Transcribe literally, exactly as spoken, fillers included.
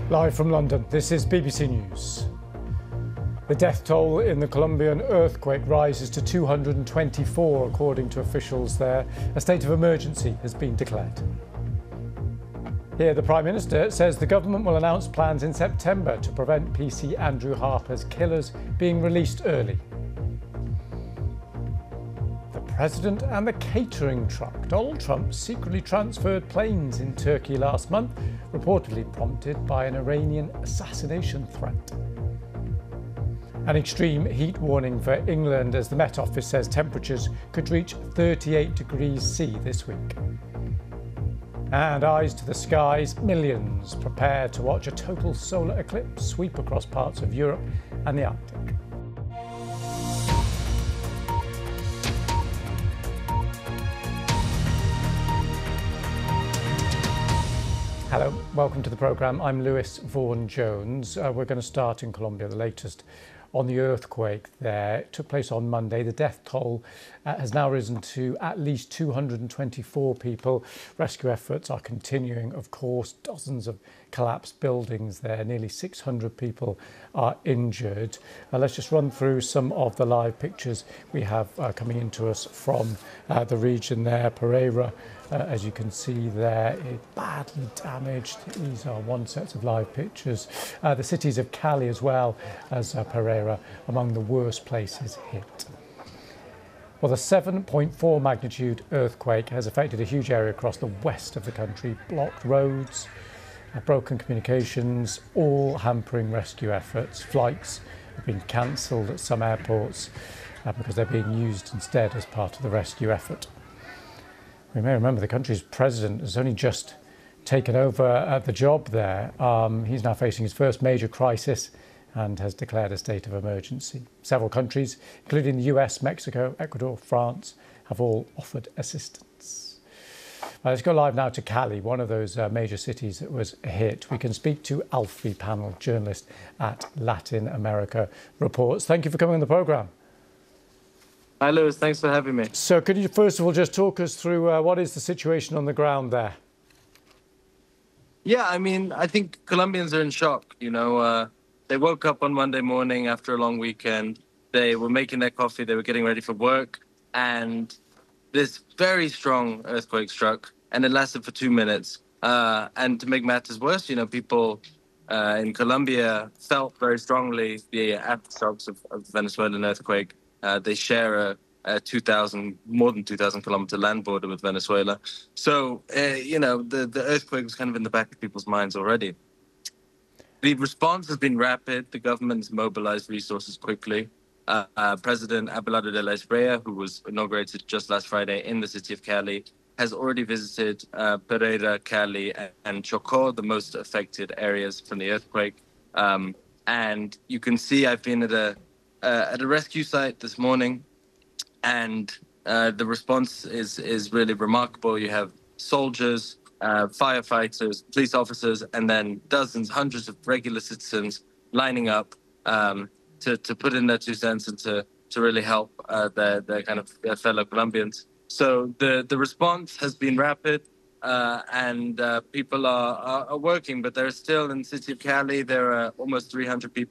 Live from London, this is B B C News. The death toll in the Colombian earthquake rises to two hundred twenty-four, according to officials there. A state of emergency has been declared. Here, the Prime Minister says the government will announce plans in September to prevent P C Andrew Harper's killers being released early. The President and the catering truck. Donald Trump secretly transferred planes in Turkey last month, reportedly prompted by an Iranian assassination threat. An extreme heat warning for England as the Met Office says temperatures could reach thirty-eight degrees C this week. And eyes to the skies, millions prepare to watch a total solar eclipse sweep across parts of Europe and the Arctic. Hello, welcome to the programme. I'm Lewis Vaughan-Jones. Uh, we're going to start in Colombia, the latest on the earthquake there. It took place on Monday. The death toll uh, has now risen to at least two hundred twenty-four people. Rescue efforts are continuing, of course. Dozens of collapsed buildings there. Nearly six hundred people are injured. Uh, let's just run through some of the live pictures we have uh, coming into us from uh, the region there. Pereira, uh, as you can see there, is badly damaged. These are one set of live pictures. Uh, the cities of Cali as well as uh, Pereira among the worst places hit. Well, the seven point four magnitude earthquake has affected a huge area across the west of the country, blocked roads, uh, broken communications, all hampering rescue efforts. Flights have been cancelled at some airports uh, because they're being used instead as part of the rescue effort. We may remember the country's president has only just taken over uh, the job there. Um, he's now facing his first major crisis and has declared a state of emergency. Several countries, including the U S, Mexico, Ecuador, France, have all offered assistance. Well, let's go live now to Cali, one of those uh, major cities that was hit. We can speak to Alfie Pannell, journalist at Latin America Reports. Thank you for coming on the programme. Hi, Lewis. Thanks for having me. So could you first of all just talk us through uh, what is the situation on the ground there? Yeah, I mean, I think Colombians are in shock. You know, uh, they woke up on Monday morning after a long weekend. They were making their coffee. They were getting ready for work. And this very strong earthquake struck, and it lasted for two minutes. Uh, and to make matters worse, you know, people uh, in Colombia felt very strongly the aftershocks of, of the Venezuelan earthquake. Uh, they share a, a two thousand, more than two thousand kilometer land border with Venezuela. So, uh, you know, the, the earthquake was kind of in the back of people's minds already. The response has been rapid. The government has mobilized resources quickly. Uh, uh, President Abelardo de la Espriella, who was inaugurated just last Friday in the city of Cali, has already visited uh, Pereira, Cali, and Chocó, the most affected areas from the earthquake. Um, and you can see I've been at a Uh, at a rescue site this morning, and uh, the response is is really remarkable. You have soldiers, uh, firefighters, police officers, and then dozens, hundreds of regular citizens lining up um, to to put in their two cents and to to really help uh, their their kind of their fellow Colombians. So the the response has been rapid, uh, and uh, people are, are are working, but there are still in the city of Cali there are almost three hundred people